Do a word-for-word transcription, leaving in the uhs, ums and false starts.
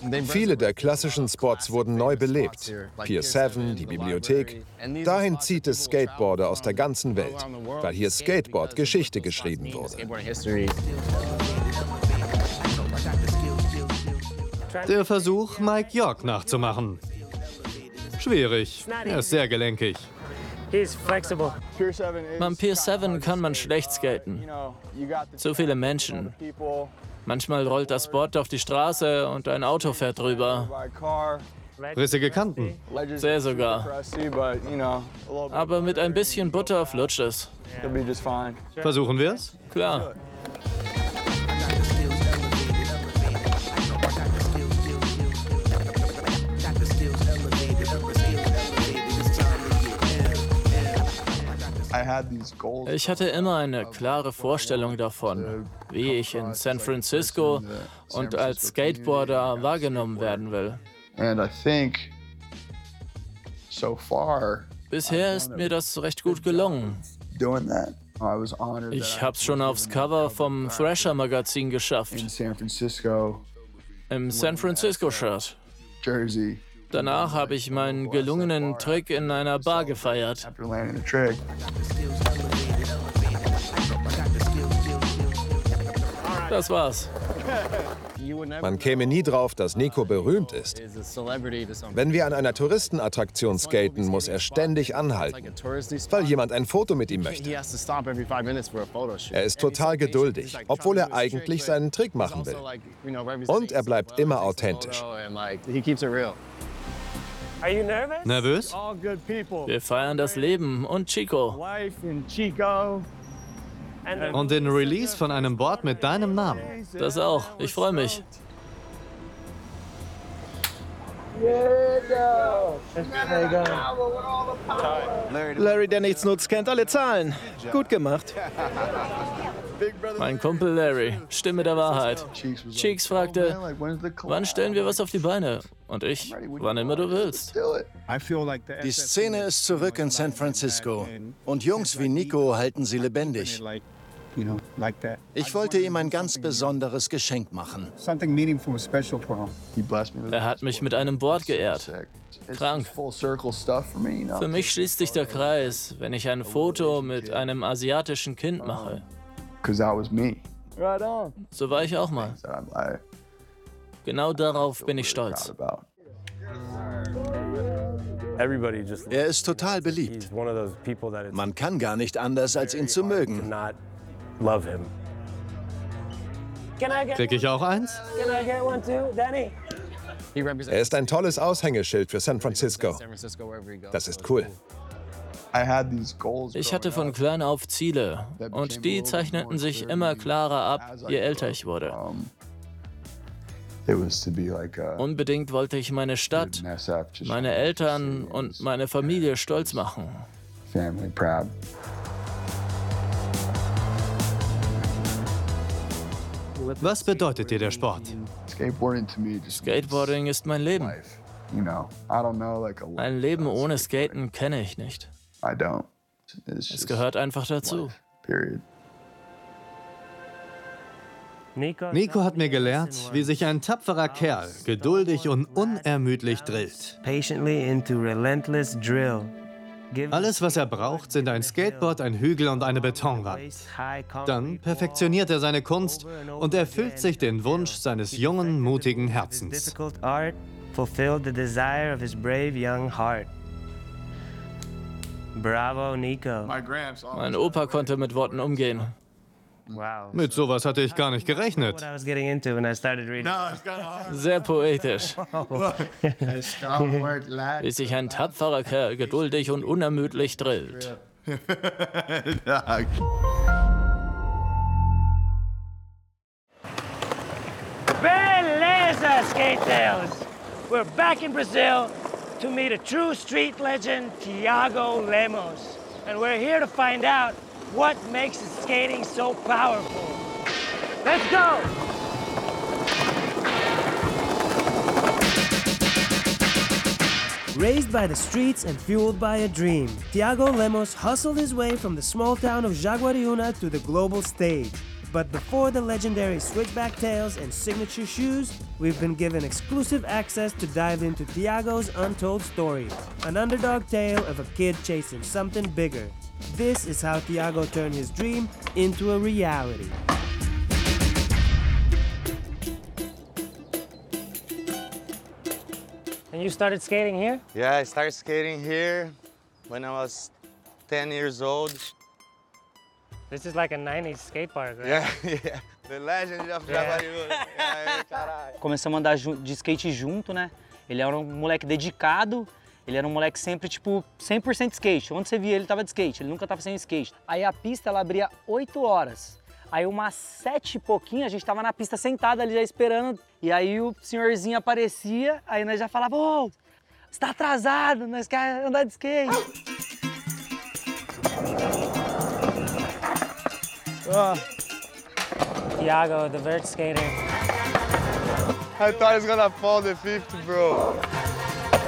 Viele der klassischen Spots wurden neu belebt. Pier sieben, die Bibliothek. Dahin zieht es Skateboarder aus der ganzen Welt, weil hier Skateboard-Geschichte geschrieben wurde. Der Versuch, Mike York nachzumachen. Schwierig. Er ist sehr gelenkig. Am Pier sieben kann man schlecht skaten. Zu viele Menschen. Manchmal rollt das Board auf die Straße und ein Auto fährt drüber. Rissige Kanten. Sehr sogar. Aber mit ein bisschen Butter flutscht es. Versuchen wir es? Klar. Ich hatte immer eine klare Vorstellung davon, wie ich in San Francisco und als Skateboarder wahrgenommen werden will. Bisher ist mir das recht gut gelungen. Ich hab's schon aufs Cover vom Thrasher-Magazin geschafft. Im San Francisco-Shirt. Danach habe ich meinen gelungenen Trick in einer Bar gefeiert. Das war's. Man käme nie drauf, dass Nico berühmt ist. Wenn wir an einer Touristenattraktion skaten, muss er ständig anhalten, weil jemand ein Foto mit ihm möchte. Er ist total geduldig, obwohl er eigentlich seinen Trick machen will. Und er bleibt immer authentisch. Nervös? Wir feiern das Leben und Chico. Und den Release von einem Board mit deinem Namen. Das auch. Ich freue mich. Larry, der nichts nutzt, kennt alle Zahlen. Gut gemacht. Mein Kumpel Larry, Stimme der Wahrheit. Cheeks fragte, wann stellen wir was auf die Beine? Und ich, wann immer du willst. Die Szene ist zurück in San Francisco. Und Jungs wie Nico halten sie lebendig. Ich wollte ihm ein ganz besonderes Geschenk machen. Er hat mich mit einem Board geehrt. Krank. Für mich schließt sich der Kreis, wenn ich ein Foto mit einem asiatischen Kind mache. So war ich auch mal. Genau darauf bin ich stolz. Er ist total beliebt. Man kann gar nicht anders, als ihn zu mögen. Krieg ich auch eins? Er ist ein tolles Aushängeschild für San Francisco. Das ist cool. Ich hatte von klein auf Ziele und die zeichneten sich immer klarer ab, je älter ich wurde. Unbedingt wollte ich meine Stadt, meine Eltern und meine Familie stolz machen. Was bedeutet dir der Sport? Skateboarding ist mein Leben. Ein Leben ohne Skaten kenne ich nicht. Es gehört einfach dazu. Nico hat mir gelehrt, wie sich ein tapferer Kerl geduldig und unermüdlich drillt. Alles, was er braucht, sind ein Skateboard, ein Hügel und eine Betonwand. Dann perfektioniert er seine Kunst und erfüllt sich den Wunsch seines jungen, mutigen Herzens. Bravo, Nico. Mein Opa konnte mit Worten umgehen. Mit sowas hatte ich gar nicht gerechnet. Sehr poetisch. Wie sich ein tapferer Kerl geduldig und unermüdlich drillt. Beleza, skate tails! We're back in Brazil to meet a true street legend, Thiago Lemos. And we're here to find out what makes his skating so powerful. Let's go! Raised by the streets and fueled by a dream, Thiago Lemos hustled his way from the small town of Jaguariúna to the global stage. But before the legendary switchback tails and signature shoes, we've been given exclusive access to dive into Thiago's untold story, an underdog tale of a kid chasing something bigger. This is how Thiago turned his dream into a reality. And you started skating here? Yeah, I started skating here when I was ten years old. This is like a nineties skate park, right? Yeah, yeah. The legend of Jaguariúna. Yeah, caralho. Começamos a andar de skate junto, né? Ele era um moleque dedicado, ele era um moleque sempre, tipo, cem por cento skate. Onde você via ele tava de skate, ele nunca tava sem skate. Aí a pista, ela abria oito horas. Aí umas sete e pouquinho, a gente tava na pista sentada ali já esperando. E aí o senhorzinho aparecia, aí nós já falava, ô, você tá atrasado, nós queremos andar de skate. Oh. Thiago, the vert skater. I thought he was gonna fall the fifth, bro.